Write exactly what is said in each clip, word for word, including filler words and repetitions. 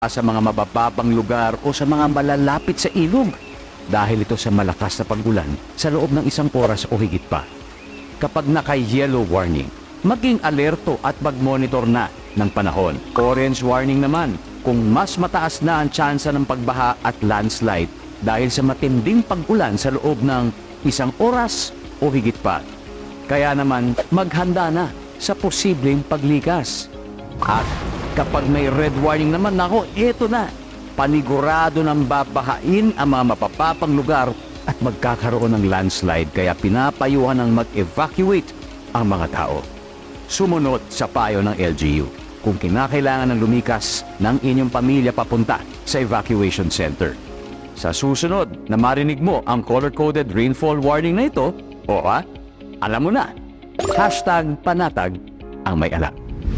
sa mga mabababang lugar o sa mga malalapit sa ilog dahil ito sa malakas na pag-ulan sa loob ng isang oras o higit pa. Kapag naka-yellow warning, maging alerto at mag-monitor na ng panahon. Orange warning naman kung mas mataas na ang tsansa ng pagbaha at landslide dahil sa matinding pag-ulan sa loob ng isang oras o higit pa. Kaya naman maghanda na sa posibleng paglikas. At kapag may red warning naman, nako, eto na. Panigurado ng babahain ang mga mapapapang lugar at magkakaroon ng landslide kaya pinapayuhan ng mag-evacuate ang mga tao. Sumunod sa payo ng L G U kung kinakailangan ng lumikas ng inyong pamilya papunta sa evacuation center. Sa susunod na marinig mo ang color-coded rainfall warning na ito, o ha, alam mo na, hashtag panatag ang may alam.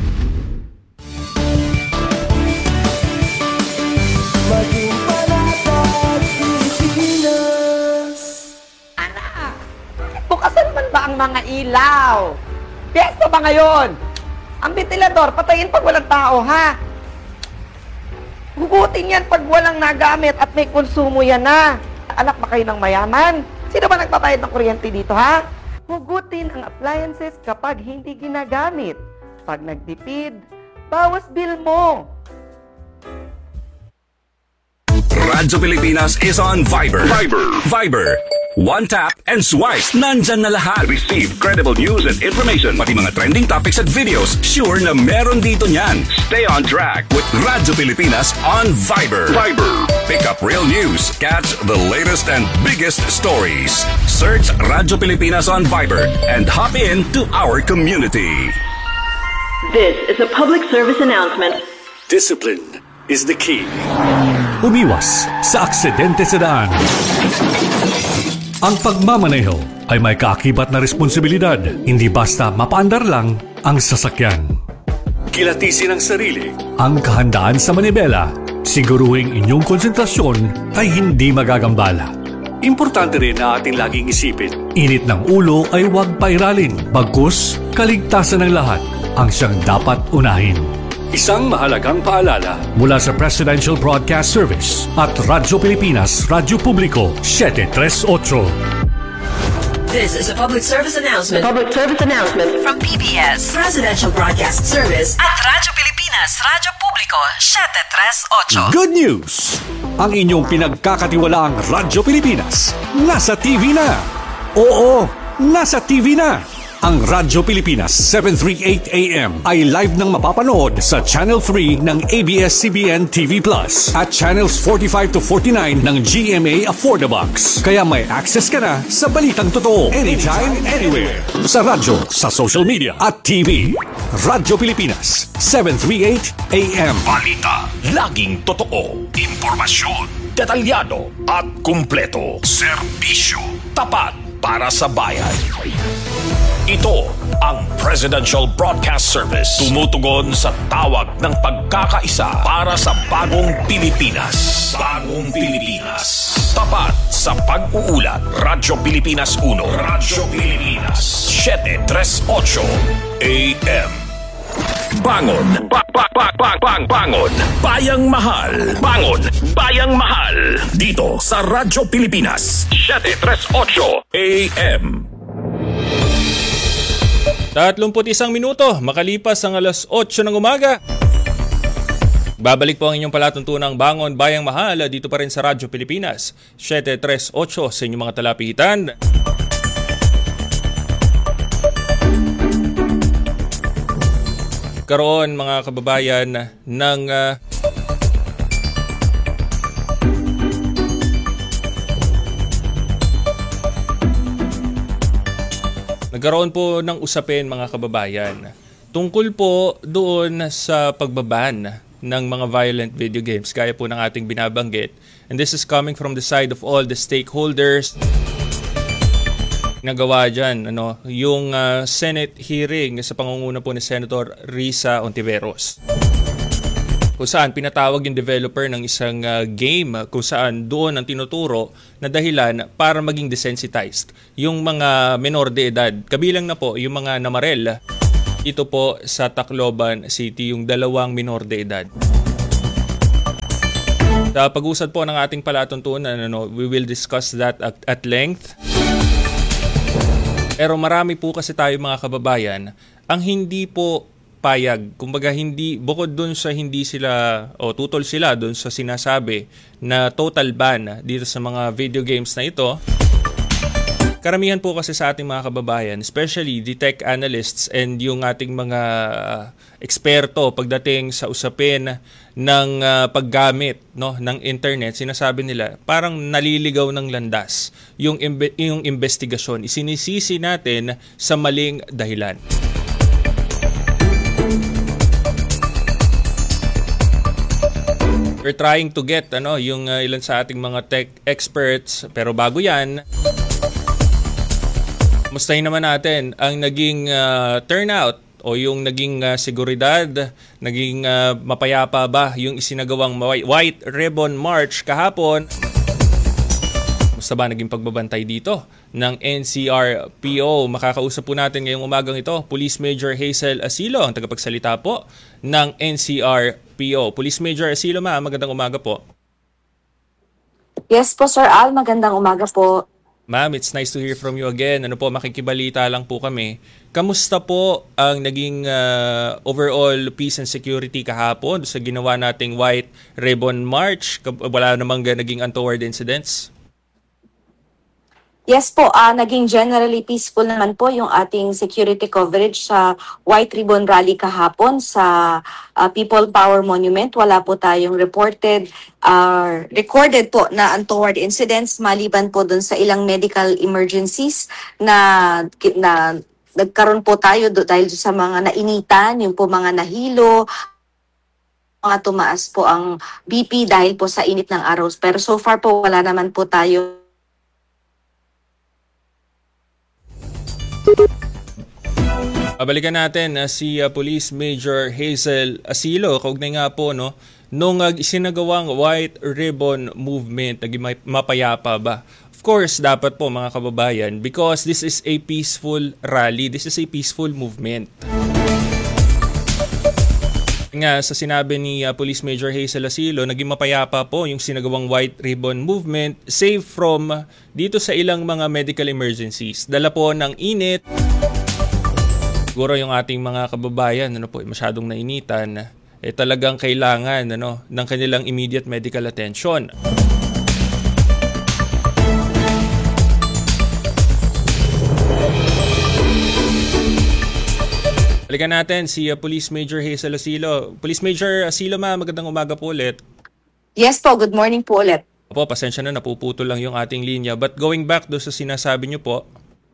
Maging panatag Pilipinas. Anak, bukasan man ba ang mga ilaw? Piyesta ba ngayon? Ang ventilador, patayin pag walang tao, ha? Hugutin yan pag walang nagamit at may konsumo yan na. Anak ba kayo ng mayaman? Sino ba nagpapayad ng kuryente dito, ha? Hugutin ang appliances kapag hindi ginagamit. Pag nagtipid, bawas bill mo. Radyo Pilipinas is on Viber. Viber. Viber. One tap and swipe. Nandyan na lahat. Receive credible news and information. Pati mga trending topics at videos. Sure na meron dito niyan. Stay on track with Radyo Pilipinas on Viber. Viber. Pick up real news. Catch the latest and biggest stories. Search Radyo Pilipinas on Viber and hop in to our community. This is a public service announcement. Discipline is the key. Umiwas sa aksidente sa daan. Ang pagmamaneho ay may kaakibat na responsibilidad, hindi basta mapaandar lang ang sasakyan. Kilatisin ang sarili, ang kahandaan sa manibela, siguruhing inyong konsentrasyon ay hindi magagambala. Importante rin na ating laging isipin, init ng ulo ay huwag pairalin, bagkus kaligtasan ng lahat ang siyang dapat unahin. Isang mahalagang paalala mula sa Presidential Broadcast Service at Radyo Pilipinas, Radyo Publiko, seven three eight. This is a public service announcement. Public service announcement From P B S, Presidential Broadcast Service at Radyo Pilipinas, Radyo Publiko, seven three eight. Good news! Ang inyong pinagkakatiwalaang Radyo Pilipinas nasa T V na. Oo, nasa T V na. Ang Radyo Pilipinas seven thirty-eight A M ay live nang mapapanood sa Channel three ng A B S C B N T V Plus at Channels forty-five to forty-nine ng G M A Affordabox. Kaya may access ka na sa balitang totoo anytime, anywhere. Sa radyo, sa social media at T V. Radyo Pilipinas seven thirty-eight A M. Balita, laging totoo. Impormasyon, detalyado at kumpleto. Serbisyo, tapat para sa bayan. Ito ang Presidential Broadcast Service. Tumutugon sa tawag ng pagkakaisa para sa bagong Pilipinas. Bagong Pilipinas. Tapat sa pag-uulat. Radyo Pilipinas one. Radyo Pilipinas seven three eight A M. Bangon. Ba ba ba ba bang bangon. Bayang mahal. Bangon. Bayang mahal. Dito sa Radyo Pilipinas seven three eight A M. tatlumpu't isang minuto, makalipas ang alas otso ng umaga. Babalik po ang inyong palatuntunang Bangon Bayang Mahal dito pa rin sa Radyo Pilipinas, seven three eight sa inyong mga talapitan. Karoon mga kababayan ng uh, Nagkaroon po ng usapin mga kababayan tungkol po doon sa pagbaban ng mga violent video games gaya po ng ating binabanggit. And this is coming from the side of all the stakeholders. Nagawa dyan ano, yung uh, Senate hearing sa pangunguna po ni Senator Risa Ontiveros. Kung saan pinatawag yung developer ng isang uh, game kung saan doon ang tinuturo na dahilan para maging desensitized yung mga menor de edad. Kabilang na po yung mga namarel dito po sa Tacloban City, yung dalawang menor de edad. Sa pag-usad po ng ating palatuntunan, ano, we will discuss that at, at length. Pero marami po kasi tayo mga kababayan ang hindi po payag. Kumbaga hindi, bukod dun sa hindi sila o tutol sila dun sa sinasabi na total ban dito sa mga video games na ito. Karamihan po kasi sa ating mga kababayan, especially the tech analysts and yung ating mga uh, eksperto pagdating sa usapin ng uh, paggamit, no, ng internet, sinasabi nila parang naliligaw ng landas yung, imbe- yung investigasyon. Isinisisi natin sa maling dahilan. We're trying to get ano, yung uh, ilan sa ating mga tech experts, pero bago yan, mustahin naman natin ang naging uh, turnout o yung naging uh, seguridad, naging uh, mapayapa ba yung isinagawang White Ribbon March kahapon. Musta ba naging pagbabantay dito ng N C R P O? Makakausap po natin ngayong umagang ito, Police Major Hazel Asilo, ang tagapagsalita po ng N C R P O. Police Major Asilo, ma'am, magandang umaga po. Yes po, Sir Al, magandang umaga po. Ma'am, it's nice to hear from you again. Ano po, makikibalita lang po kami. Kamusta po ang naging uh, overall peace and security kahapon sa ginawa nating White Ribbon March? Wala namang naging untoward incidents? Yes po, uh, naging generally peaceful naman po yung ating security coverage sa White Ribbon Rally kahapon sa uh, People Power Monument. Wala po tayong reported, uh, recorded po na untoward incidents maliban po dun sa ilang medical emergencies na, na nagkaroon po tayo do, dahil sa mga nainitan, yung po mga nahilo, mga tumaas po ang B P dahil po sa init ng araw. Pero so far po wala naman po tayo. Babalikan natin uh, si uh, Police Major Hazel Asilo. Kaugnay nga po, no, nung uh, isinagawang White Ribbon Movement, naging mapayapa ba? Of course, dapat po mga kababayan, because this is a peaceful rally, this is a peaceful movement. Nga sa sinabi ni uh, Police Major Hazel Asilo, naging mapayapa po yung sinagawang White Ribbon Movement, save from uh, dito sa ilang mga medical emergencies. Dala po ng init, siguro yung ating mga kababayan, ano po, masyadong nainitan, eh talagang kailangan ano, ng kanilang immediate medical attention. Balikan natin si uh, Police Major Hazel Asilo. Police Major Asilo, ma'am, magandang umaga po ulit. Yes po, good morning po ulit. Opo, pasensya na, napuputol lang yung ating linya. But going back do sa sinasabi niyo po,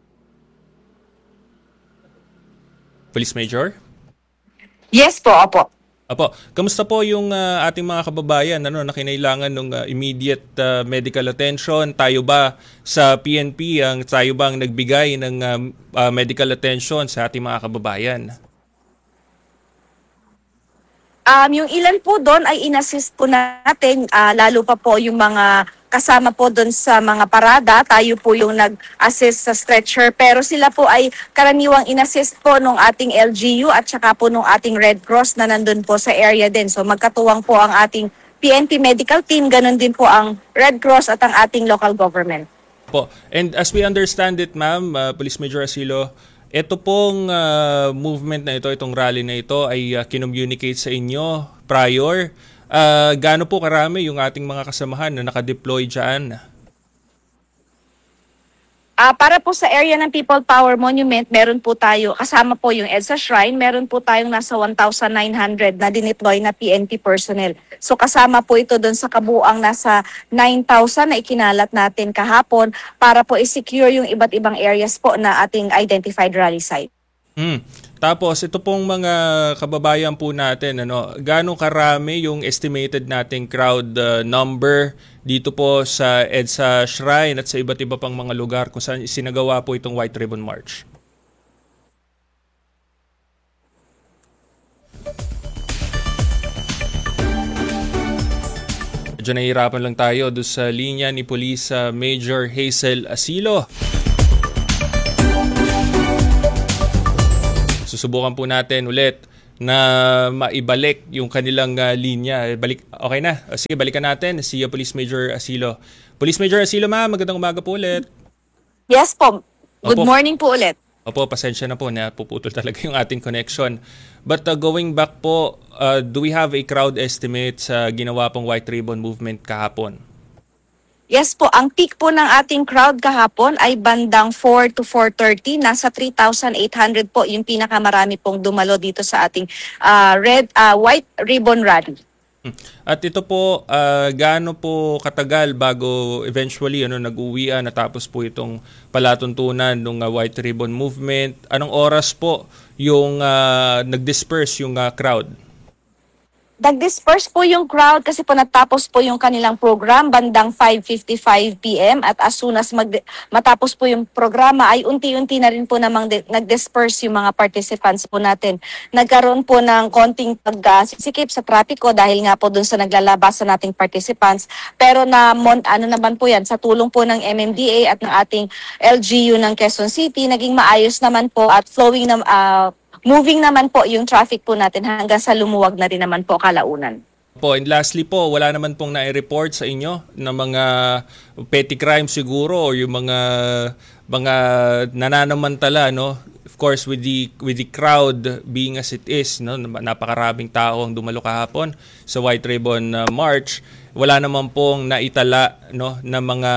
Police Major? Yes po, opo. Opo, kamusta po yung uh, ating mga kababayan ano, na kinailangan ng uh, immediate uh, medical attention? Tayo ba sa P N P, ang tayo ba ang nagbigay ng uh, uh, medical attention sa ating mga kababayan? Um, yung ilan po doon ay inassist po natin, uh, lalo pa po yung mga kasama po doon sa mga parada. Tayo po yung nag-assist sa stretcher, pero sila po ay karaniwang inassist po nung ating L G U at saka po nung ating Red Cross na nandun po sa area din. So magkatuwang po ang ating P N P medical team, ganun din po ang Red Cross at ang ating local government. Po. And as we understand it, ma'am, uh, Police Major Asilo, ito pong uh, movement na ito, itong rally na ito ay uh, kinommunicate sa inyo prior. Uh, gaano po karami yung ating mga kasamahan na nakadeploy dyan? Uh, para po sa area ng People Power Monument, meron po tayo, kasama po yung EDSA Shrine, meron po tayong nasa one thousand nine hundred na dineploy na P N P personnel. So kasama po ito doon sa kabuang nasa nine thousand na ikinalat natin kahapon para po i-secure yung iba't ibang areas po na ating identified rally site. Hmm. Tapos ito pong mga kababayan po natin, ano, gaano karami yung estimated nating crowd uh, number dito po sa EDSA Shrine at sa iba't iba pang mga lugar kung saan sinagawa po itong White Ribbon March? Medyo nahihirapan lang tayo doon sa linya ni Police uh, Major Hazel Asilo. Susubukan po natin ulit na maibalik yung kanilang uh, linya. Balik, okay na. Sige, balikan natin si uh, Police Major Asilo. Police Major Asilo, ma'am, magandang umaga po ulit. Yes po. Good Opo. morning po ulit. Opo, pasensya na po na puputol talaga yung ating connection. But uh, going back po, uh, do we have a crowd estimate sa ginawa pong White Ribbon Movement kahapon? Yes po, ang peak po ng ating crowd kahapon ay bandang four to four thirty. Nasa three thousand eight hundred po yung pinakamarami pong dumalo dito sa ating uh, red uh, White Ribbon Rally. At ito po, uh, gaano po katagal bago eventually ano, nag-uwian natapos po itong palatuntunan ng uh, White Ribbon Movement? Anong oras po yung uh, nag-disperse yung uh, crowd? Nag-disperse po yung crowd kasi po natapos po yung kanilang program bandang five fifty-five p m at as soon as mag- matapos po yung programa ay unti-unti na rin po namang de- nag-disperse yung mga participants po natin. Nagkaroon po ng konting pagsisikip sa trapiko dahil nga po dun sa naglalabasan nating participants. Pero na mon- ano naman po yan, sa tulong po ng M M D A at ng ating L G U ng Quezon City, naging maayos naman po at flowing na uh, moving naman po yung traffic po natin hanggang sa lumuwag na rin naman po kalaunan. Po, and lastly po, wala naman pong nai-report sa inyo na mga petty crimes siguro o yung mga mga nananamantala, no? Of course, with the with the crowd being as it is, no, napakaraming tao ang dumalo kahapon sa White Ribbon uh, March, wala naman pong naitala, no, na mga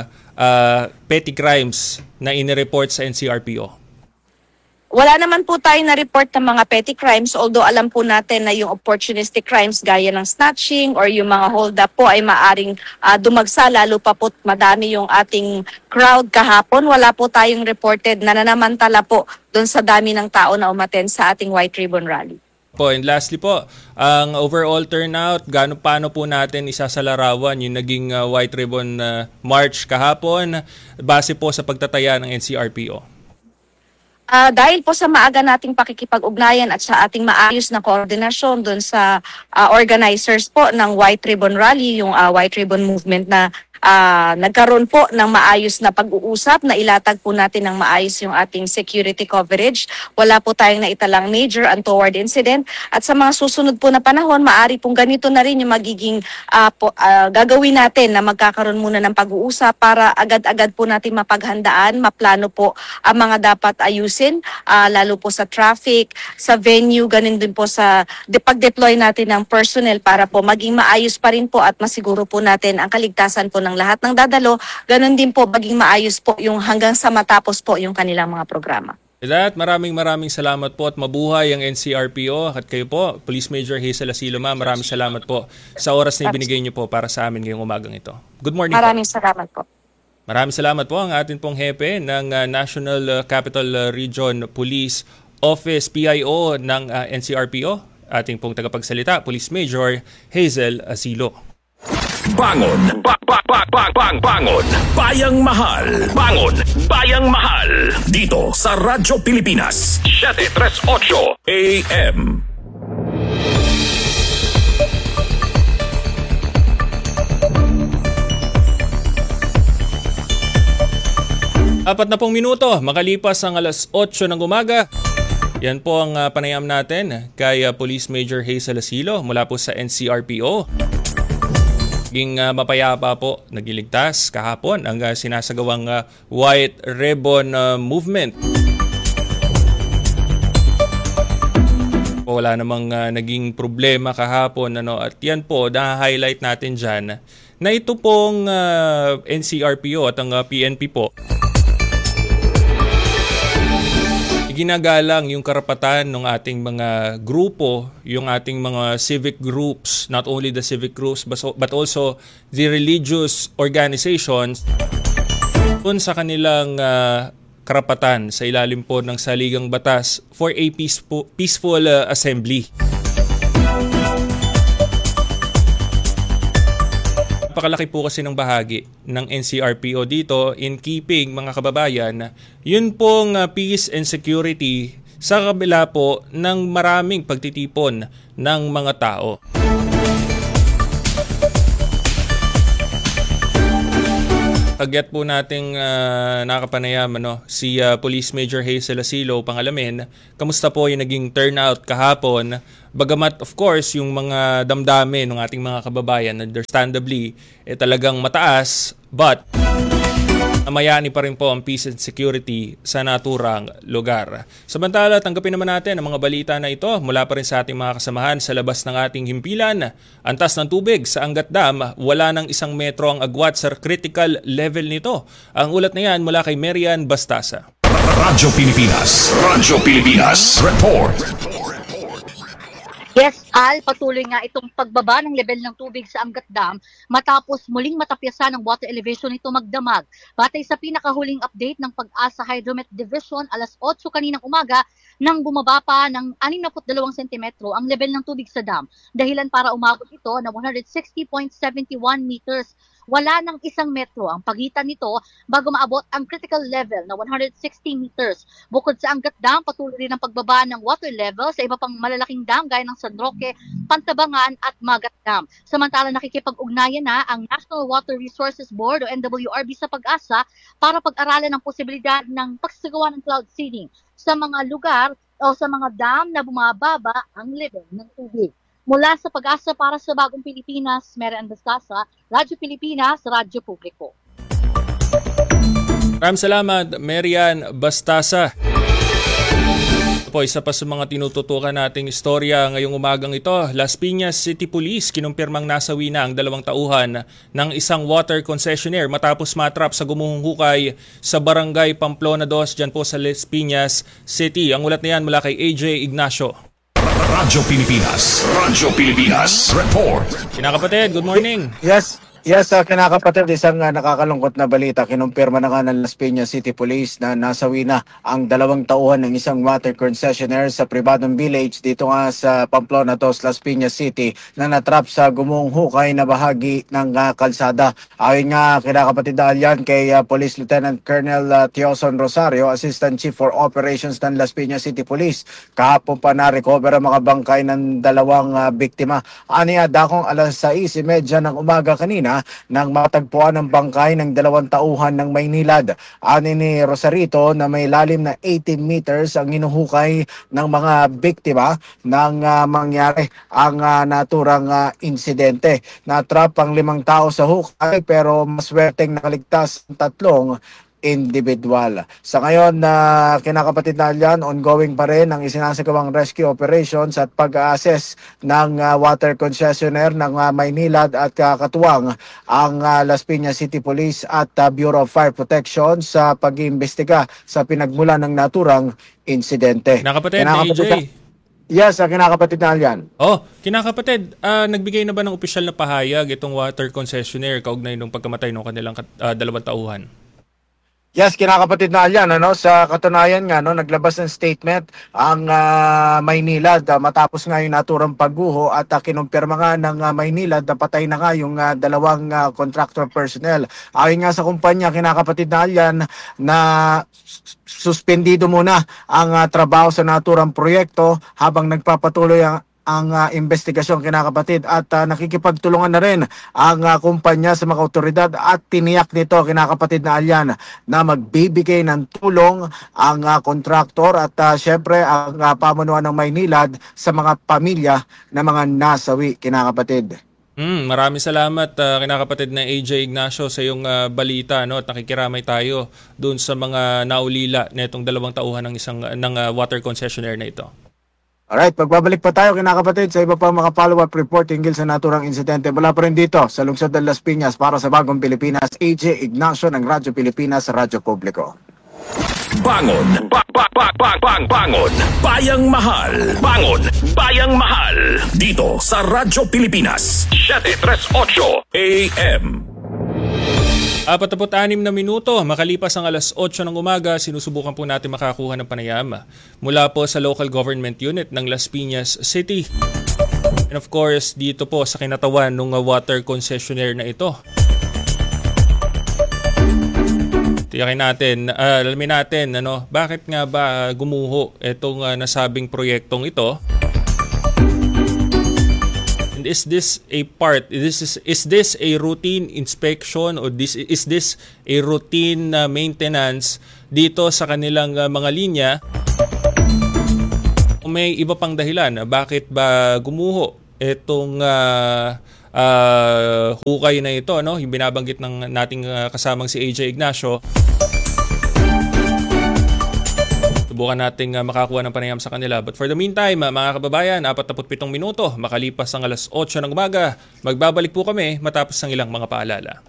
uh, petty crimes na inireport sa N C R P O. Wala naman po tayo na-report ng mga petty crimes, although alam po natin na yung opportunistic crimes gaya ng snatching or yung mga hold-up po ay maaring uh, dumagsa, lalo pa po madami yung ating crowd kahapon. Wala po tayong reported na nanamantala po doon sa dami ng tao na umattend sa ating White Ribbon Rally. Po, and lastly po, ang overall turnout, gaano paano po natin isasalarawan yung naging uh, White Ribbon uh, March kahapon base po sa pagtataya ng N C R P O? Uh, dahil po sa maaga nating pakikipag-ugnayan at sa ating maayos na koordinasyon doon sa uh, organizers po ng White Ribbon Rally, yung uh, White Ribbon Movement na uh, nagkaroon po ng maayos na pag-uusap, na ilatag po natin ng maayos yung ating security coverage. Wala po tayong naitalang major untoward incident. At sa mga susunod po na panahon, maari pong ganito na rin yung magiging uh, po, uh, gagawin natin na magkakaroon muna ng pag-uusap para agad-agad po natin mapaghandaan, maplano po ang mga dapat ayusin. Uh, lalo po sa traffic, sa venue, ganun din po sa de- pag-deploy natin ng personnel para po maging maayos pa rin po at masiguro po natin ang kaligtasan po ng lahat ng dadalo. Ganun din po maging maayos po yung hanggang sa matapos po yung kanilang mga programa. With that, maraming maraming salamat po at mabuhay ang N C R P O at kayo po, Police Major Hazel Asilo, ma'am. Maraming salamat po sa oras na ibinigay niyo po para sa amin ngayong umagang ito. Good morning Maraming po. salamat po. Maraming salamat po ang atin pong hepe ng uh, National uh, Capital uh, Region Police Office, P I O ng uh, N C R P O, ating pong tagapagsalita, Police Major Hazel Asilo. Bangon! Ba- ba- ba- ba- bang- bangon! Bayang Mahal! Bangon! Bayang Mahal! Dito sa Radyo Pilipinas, seven thirty-eight A M. Apat na pong minuto, makalipas ang alas otso ng umaga. Yan po ang uh, panayam natin kay uh, Police Major Hazel Asilo mula po sa N C R P O. Naging uh, mapayapa po, nagiligtas kahapon ang uh, sinasagawang uh, White Ribbon uh, Movement. Wala namang uh, naging problema kahapon, ano, at yan po, na-highlight natin dyan na ito pong uh, N C R P O at ang uh, P N P po ginagalang yung karapatan ng ating mga grupo, yung ating mga civic groups, not only the civic groups but also the religious organizations kung sa kanilang uh, karapatan sa ilalim po ng saligang batas for a peaceful, peaceful uh, assembly. Napakalaki po kasi ng bahagi ng N C R P O dito in keeping, mga kababayan, yun pong uh, peace and security sa kabila po ng maraming pagtitipon ng mga tao. Kagyat po nating uh, nakapanayam ano, si uh, Police Major Hazel Asilo pangalamin. Kamusta po yung naging turnout kahapon? Bagamat of course yung mga damdamin ng ating mga kababayan understandably eh, talagang mataas, but namayani pa rin po ang peace and security sa naturang lugar. Samantala, tanggapin naman natin ang mga balita na ito mula pa rin sa ating mga kasamahan sa labas ng ating himpilan. Antas ng tubig sa Angat Dam, wala ng isang metro ang agwat sa critical level nito. Ang ulat na yan mula kay Marian Bastasa. Radyo Pilipinas, Radyo Pilipinas, report. Yes, Al, patuloy nga itong pagbaba ng level ng tubig sa Angat Dam matapos muling matapyasan ng water elevation nito magdamag. Batay sa pinakahuling update ng Pag-asa Hydromet Division, alas otso kaninang umaga nang bumaba pa ng anim na dalawang sentimetro ang level ng tubig sa dam. Dahilan para umabot ito na one hundred sixty point seven one meters. Wala ng isang metro ang pagitan nito bago maabot ang critical level na one hundred sixty meters. Bukod sa Angat Dam, patuloy rin ang pagbaba ng water level sa iba pang malalaking dam gaya ng San Roque, Pantabangan at Magat Dam. Samantala nakikipag-ugnayan na ang National Water Resources Board o N W R B sa Pag-asa para pag-aralan ang posibilidad ng pagsasagawa ng cloud seeding sa mga lugar o sa mga dam na bumababa ang level ng tubig. Mula sa Pag-asa para sa Bagong Pilipinas, Marian Bastasa, Radyo Pilipinas, Radyo Publiko. Maraming salamat, Marian Bastasa. Ito po, isa pa sa mga tinututukan nating istorya ngayong umagang ito. Las Piñas City Police kinumpirmang nasawi na ang dalawang tauhan ng isang water concessionaire matapos matrap sa gumuhong hukay sa Barangay Pamplona two dyan po sa Las Piñas City. Ang ulat na yan mula kay A J Ignacio. Radyo Pilipinas, Radyo Pilipinas, report. Kinakapatid, good morning. Yes, yes, uh, kinakapatid, isang uh, nakakalungkot na balita. Kinumpirma na nga ng Las Piñas City Police na nasawi na ang dalawang tauhan ng isang water concessionaire sa pribadong village dito nga sa Pamplona two, Las Piñas City na natrap sa gumuhong hukay na bahagi ng uh, kalsada. Ayon nga kinakapatid na yan kay uh, Police Lieutenant Colonel uh, Tioson Rosario, Assistant Chief for Operations ng Las Piñas City Police. Kahapon pa na-recover ang mga bangkay ng dalawang uh, biktima. Aniya, dakong alas sais trenta ng umaga kanina nang matagpuan ang bangkay ng dalawang tauhan ng Maynilad. Ani ni Rosarito na may lalim na eighteen meters ang hinuhukay ng mga biktima nang uh, mangyari ang uh, naturang uh, insidente. Natrap ang limang tao sa hukay pero maswerteng nakaligtas ang tatlong individual. Sa ngayon na uh, kinakapatid na yan, ongoing pa rin ang isinasagawang rescue operations at pag-assess ng uh, water concessionaire ng uh, Maynilad at uh, katuwang ang uh, Las Piñas City Police at uh, Bureau of Fire Protection sa pag-iimbestiga sa pinagmulan ng naturang insidente. Kinakapatid, kinakapatid A J. Yes, uh, kinakapatid na yan. Oh, kinakapatid, uh, nagbigay na ba ng opisyal na pahayag itong water concessionaire kaugnay ng pagkamatay ng kanilang uh, dalawang tauhan? Yes, kinakapatid na yan, ano, sa katunayan nga, no, naglabas ng statement ang uh, Maynilad uh, matapos nga yung naturang pagguho at uh, kinumpirma nga ng uh, Maynilad na patay na nga yung uh, dalawang uh, contractor personnel. Ayon nga sa kumpanya, kinakapatid na yan na suspendido muna ang uh, trabaho sa naturang proyekto habang nagpapatuloy ang ang uh, investigasyon kinakapatid at uh, nakikipagtulungan na rin ang uh, kumpanya sa mga otoridad at tiniyak nito kinakapatid na alyan na magbibigay ng tulong ang uh, kontraktor at uh, syempre ang uh, pamunuan ng Maynilad sa mga pamilya na mga nasawi kinakapatid. Mm, maraming salamat uh, kinakapatid na A J Ignacio sa iyong uh, balita, no, at nakikiramay tayo doon sa mga naulila na itong dalawang tauhan ng isang uh, ng uh, water concessionaire na ito. Alright, pagbabalik pa tayo kinakapatid sa iba pa mga follow-up report hinggil sa naturang insidente. Mula pa rin dito sa lungsod ng Las Piñas para sa Bagong Pilipinas, A J Ignacio ng Radyo Pilipinas, Radyo Publiko. Bangon, ba, ba, ba, ba, bang, bangon, bayang mahal, bangon, bayang mahal, dito sa Radyo Pilipinas, seven thirty-eight A M. Apat-anim na minuto, makalipas ang alas otso ng umaga, sinusubukan po natin makakuha ng panayam mula po sa local government unit ng Las Piñas City. And of course, dito po sa kinatawan ng water concessionaire na ito. Tiyakin natin, uh, alamin natin, ano, bakit nga ba gumuho itong uh, nasabing proyektong ito? And is this a part, this is, is this a routine inspection o this, is this a routine uh, maintenance dito sa kanilang uh, mga linya? May iba pang dahilan, bakit ba gumuho itong uh, uh, hukay na ito, no? Yung binabanggit ng nating uh, kasamang si A J Ignacio. Subukan nating uh, makakuha ng panayam sa kanila. But for the meantime, uh, mga kababayan, forty-seven minuto, makalipas ang alas eight ng umaga, magbabalik po kami matapos ng ilang mga paalala.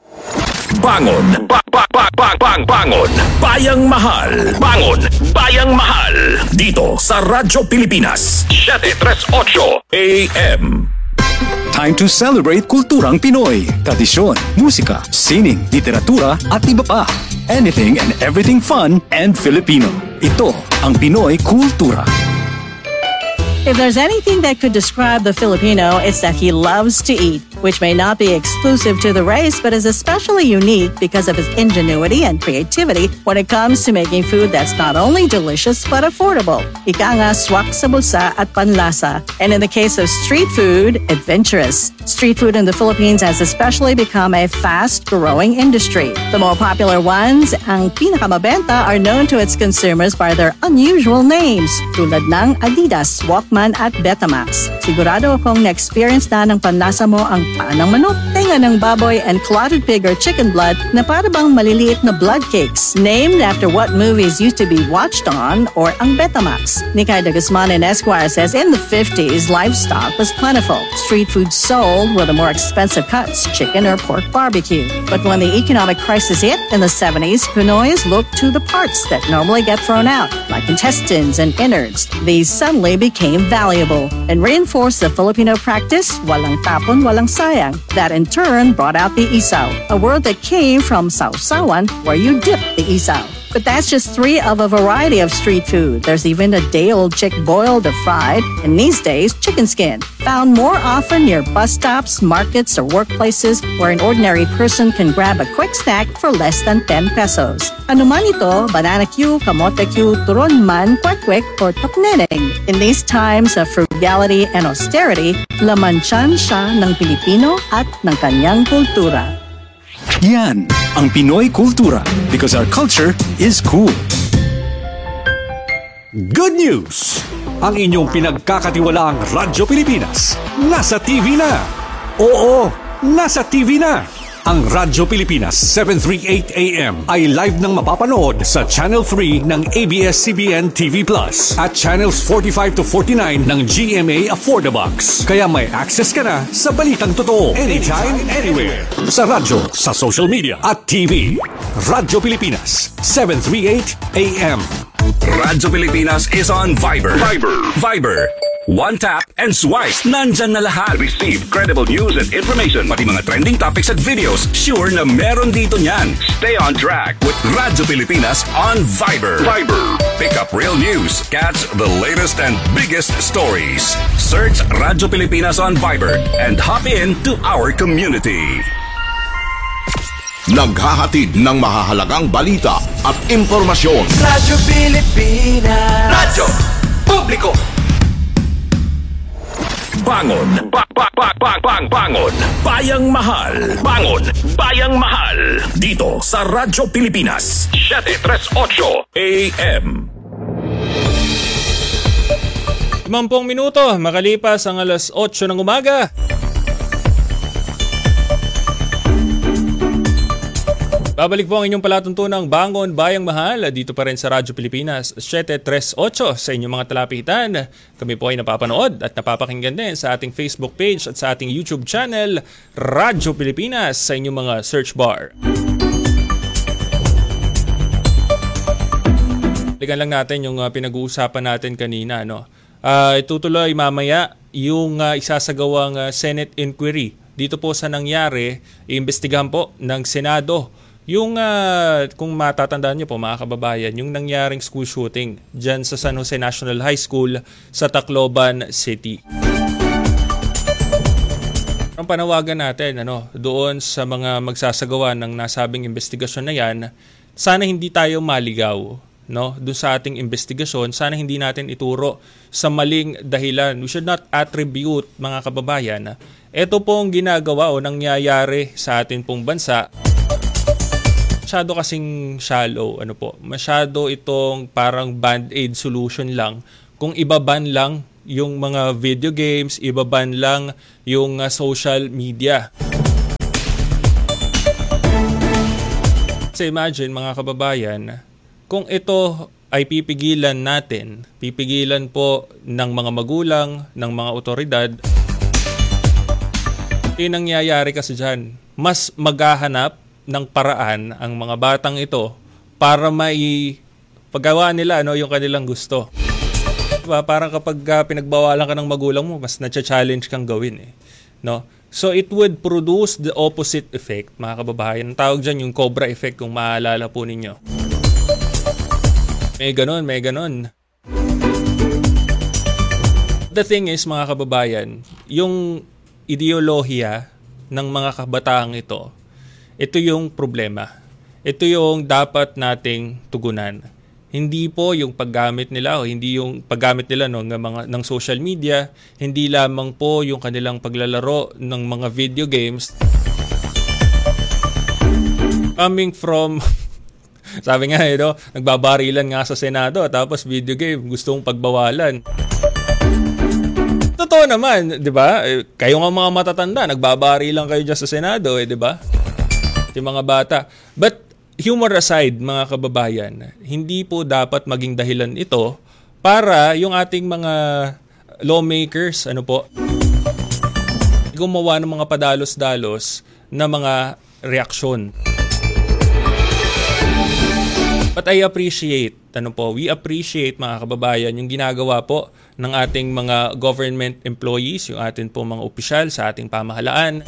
Bangon! Ba- ba- ba- ba- bang- bangon! Bayang Mahal! Bangon! Bayang Mahal! Dito sa Radyo Pilipinas, seven thirty-eight A M. Time to celebrate kulturang Pinoy. Tradisyon, musika, sining, literatura at iba pa. Anything and everything fun and Filipino. Ito ang Pinoy Kultura. If there's anything that could describe the Filipino, it's that he loves to eat, which may not be exclusive to the race, but is especially unique because of his ingenuity and creativity when it comes to making food that's not only delicious, but affordable. Ika nga, swak sa bulsa at panlasa. And in the case of street food, adventurous. Street food in the Philippines has especially become a fast-growing industry. The more popular ones, ang pinakamabenta, are known to its consumers by their unusual names, tulad ng Adidas, Walkman at Betamax. Sigurado akong na-experience na ng panlasa mo ang paan ng manok, tenga ng baboy, and clotted pig or chicken blood na para bang maliliit na blood cakes, named after what movies used to be watched on, or ang Betamax. Nikay de Guzman and Esquire says in the fifties, livestock was plentiful. Street food sold were the more expensive cuts, chicken or pork barbecue. But when the economic crisis hit in the seventies, Pinoys looked to the parts that normally get thrown out, like intestines and innards. These suddenly became valuable and reinforced the Filipino practice, walang tapon, walang sayang. That in turn brought out the isaw, a word that came from sausawan, where you dip the isaw. But that's just three of a variety of street food. There's even a day-old chick boiled or fried, and these days, chicken skin, found more often near bus stops, markets, or workplaces where an ordinary person can grab a quick snack for less than ten pesos. Ano man ito, banana Q, kamote Q, turon man, kwek-kwek, or tokneneng. In these times of frugality and austerity, lamansyan siya ng Pilipino at ng kanyang kultura. Yan ang Pinoy Kultura because our culture is cool. Good news! Ang inyong pinagkakatiwalaang Radyo Pilipinas nasa T V na. Oo, nasa T V na. Ang Radyo Pilipinas seven thirty-eight A M ay live nang mapapanood sa Channel three ng A B S C B N T V Plus at Channels forty-five to forty-nine ng G M A Affordabox. Kaya may access ka na sa balitang totoo anytime, anywhere. Sa radyo, sa social media at T V. Radyo Pilipinas seven thirty-eight A M. Radyo Pilipinas is on Viber. Viber. Viber. One tap and swipe. Nandyan na lahat. Receive credible news and information. Pati mga trending topics at videos. Sure na meron dito niyan. Stay on track with Radyo Pilipinas on Viber. Viber. Pick up real news. Catch the latest and biggest stories. Search Radyo Pilipinas on Viber and hop in to our community. Naghahatid ng mahahalagang balita at impormasyon. Radyo Pilipinas. Radyo Publiko. Bangon! Ba- ba- ba- ba- bang- bangon! Bayang Mahal! Bangon! Bayang Mahal! Dito sa Radyo Pilipinas, seven thirty-eight A M. Mampong minuto, makalipas ang alas eight ng umaga. Babalik po ang inyong palatuntunang Bangon Bayang Mahal dito pa rin sa Radyo Pilipinas seven thirty-eight sa inyong mga talapitan. Kami po ay napapanood at napapakinggan din sa ating Facebook page at sa ating YouTube channel Radyo Pilipinas sa inyong mga search bar. Balikan lang natin yung uh, pinag-uusapan natin kanina. No? Uh, itutuloy mamaya yung uh, isasagawang uh, Senate inquiry. Dito po sa nangyari, iimbestigahan po ng Senado yung, uh, kung matatandaan nyo po mga kababayan, yung nangyaring school shooting dyan sa San Jose National High School sa Tacloban City. Ang panawagan natin ano, doon sa mga magsasagawa ng nasabing investigasyon na yan, sana hindi tayo maligaw. no, dun sa ating investigasyon, sana hindi natin ituro sa maling dahilan. We should not attribute, mga kababayan, ito pong ginagawa o nangyayari sa atin pong bansa. Masyado kasing shallow, ano po, masyado itong parang band-aid solution lang. Kung ibaban lang yung mga video games, ibaban lang yung uh, social media. So imagine, mga kababayan, kung ito ay pipigilan natin, pipigilan po ng mga magulang, ng mga otoridad, yung nangyayari kasi dyan, mas maghahanap ng paraan ang mga batang ito para mai paggawa nila ano, yung kanilang gusto. Diba? Parang kapag uh, pinagbawalan ka ng magulang mo, mas na-challenge kang gawin. Eh. No? So it would produce the opposite effect, mga kababayan. Ang tawag dyan yung cobra effect kung maalala po ninyo. May ganon, may ganon. The thing is, mga kababayan, yung ideolohiya ng mga kabataang ito, ito yung problema. Ito yung dapat nating tugunan. Hindi po yung paggamit nila o hindi yung paggamit nila no, ng mga ng social media, hindi lamang po yung kanilang paglalaro ng mga video games. Coming from sabi nga eh, no, nagbabarilan nga sa Senado tapos video game gustong pagbawalan. Totoo naman, 'di ba? Eh, kayo nga mga matatanda, nagbabarilan kayo diyan sa Senado, eh, 'di ba? Yung mga bata. But humor aside, mga kababayan, hindi po dapat maging dahilan ito para yung ating mga lawmakers, ano po, gumawa ng mga padalos-dalos na mga reaksyon. But I appreciate, ano po, we appreciate, mga kababayan, yung ginagawa po ng ating mga government employees, yung ating po mga opisyal sa ating pamahalaan.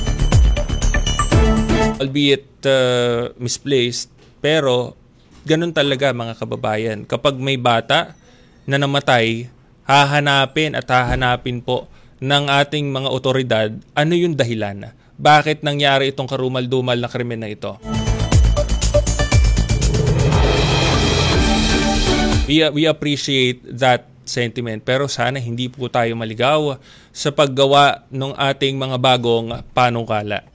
Albeit uh, misplaced, pero ganun talaga, mga kababayan. Kapag may bata na namatay, hahanapin at hahanapin po ng ating mga otoridad ano yung dahilan. Bakit nangyari itong karumal-dumal na krimen na ito? We, we appreciate that sentiment, pero sana hindi po tayo maligaw sa paggawa ng ating mga bagong panukala.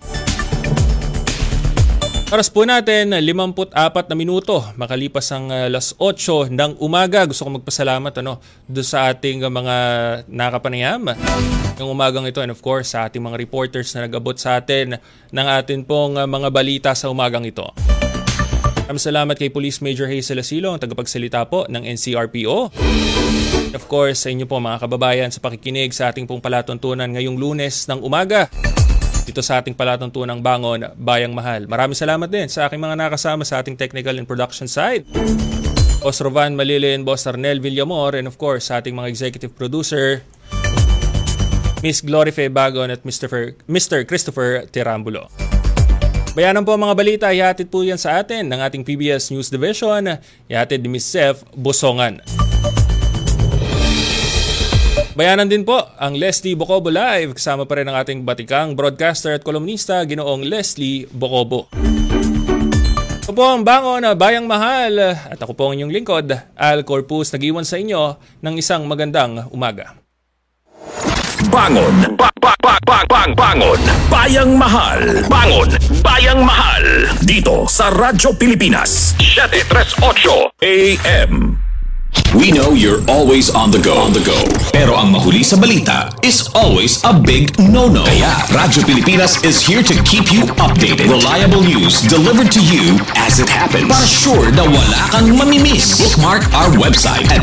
Oras po natin, limampu't apat na minuto, makalipas ang uh, alas otso ng umaga. Gusto ko magpasalamat ano, doon sa ating uh, mga nakapanayam ng umagang ito, and of course sa ating mga reporters na nag-abot sa atin ng atin pong uh, mga balita sa umagang ito. Maraming salamat kay Police Major Hazel Asilo, ang tagapagsalita po ng N C R P O. Of course, sa inyo po mga kababayan sa pakikinig sa ating pong palatuntunan ngayong Lunes ng umaga. Dito sa ating palatuntunang Bangon, Bayang Mahal. Maraming salamat din sa aking mga nakasama sa ating technical and production side. Boss Rovan Malilin, Boss Arnel Villamor, and of course sa ating mga executive producer, Miss Glory Faye Bagon at Mister Mister Christopher Tirambulo. Bayanan po mga balita, ihatid po yan sa atin ng ating P B S News Division, ihatid ni Miss Sef Bosongan. Bayanan din po ang Leslie Bocobo Live, kasama pa rin ang ating batikang broadcaster at kolumnista, Ginoong Leslie Bocobo. Ako po ang Bangon, Bayang Mahal, at ako po ang inyong lingkod, Al Corpus, nag-iwan sa inyo ng isang magandang umaga. Bangon, ba, ba, ba, ba, bang, bangon, Bayang Mahal, Bangon, Bayang Mahal, dito sa Radyo Pilipinas, seven thirty-eight A M. We know you're always on the go, on the go. Pero ang mahuli sa balita is always a big no-no. Kaya Radyo Pilipinas is here to keep you updated. Reliable news delivered to you as it happens. Para sure na wala kang mamimiss. Bookmark our website at